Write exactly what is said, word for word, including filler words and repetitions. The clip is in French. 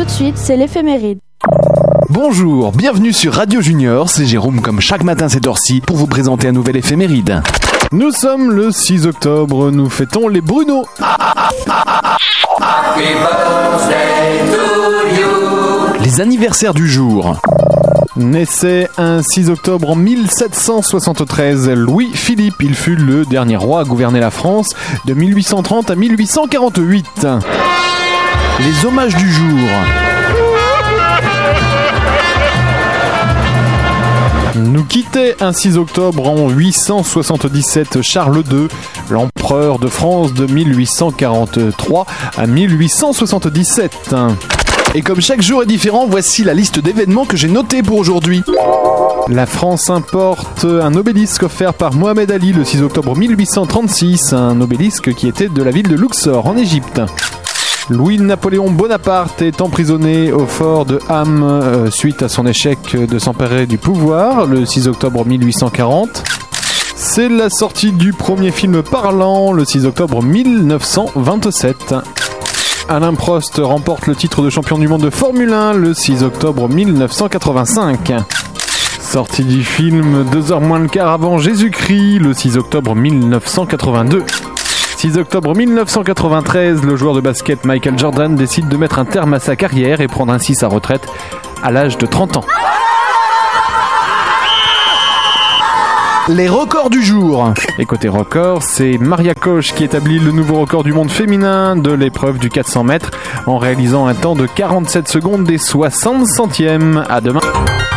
tout de suite, c'est l'éphéméride. Bonjour, bienvenue sur Radio Junior, c'est Jérôme comme chaque matin cette heure-ci pour vous présenter un nouvel éphéméride. Nous sommes le six octobre, nous fêtons les Bruno. Les anniversaires du jour. Naissait un six octobre en mille sept cent soixante-treize Louis-Philippe. Il fut le dernier roi à gouverner la France de mille huit cent trente à mille huit cent quarante-huit. Les hommages du jour. Nous quittait un six octobre en huit cent soixante-dix-sept Charles deux, l'empereur de France de mille huit cent quarante-trois à mille huit cent soixante-dix-sept. Et comme chaque jour est différent, voici la liste d'événements que j'ai notés pour aujourd'hui. La France importe un obélisque offert par Mohamed Ali le six octobre mille huit cent trente-six, un obélisque qui était de la ville de Luxor en Égypte. Louis-Napoléon Bonaparte est emprisonné au fort de Ham euh, suite à son échec de s'emparer du pouvoir le six octobre mille huit cent quarante. C'est la sortie du premier film parlant le six octobre mille neuf cent vingt-sept. Alain Prost remporte le titre de champion du monde de Formule un le six octobre mille neuf cent quatre-vingt-cinq. Sortie du film deux heures moins le quart avant Jésus-Christ le six octobre mille neuf cent quatre-vingt-deux. six octobre mille neuf cent quatre-vingt-treize, le joueur de basket Michael Jordan décide de mettre un terme à sa carrière et prendre ainsi sa retraite à l'âge de trente ans. Les records du jour. Et côté record, c'est Maria Koch qui établit le nouveau record du monde féminin de l'épreuve du quatre cents mètres en réalisant un temps de quarante-sept secondes et soixante centièmes. À demain.